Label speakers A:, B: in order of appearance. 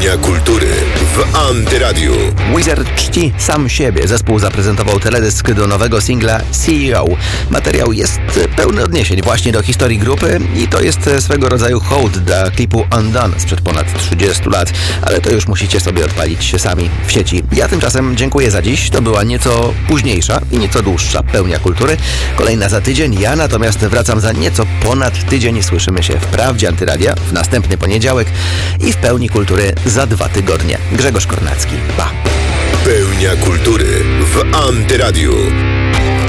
A: Pełnia kultury w Antyradiu.
B: Wizard czci sam siebie. Zespół zaprezentował teledysk do nowego singla CEO. Materiał jest pełny odniesień właśnie do historii grupy i to jest swego rodzaju hołd dla klipu Undone sprzed ponad 30 lat, ale to już musicie sobie odpalić się sami w sieci. Ja tymczasem dziękuję za dziś. To była nieco późniejsza i nieco dłuższa Pełnia kultury. Kolejna za tydzień. Ja natomiast wracam za nieco ponad tydzień. Słyszymy się w Prawdzie Antyradia w następny poniedziałek i w Pełni kultury za 2 tygodnie. Grzegorz Kornacki. Pa!
A: Pełnia kultury w Antyradiu.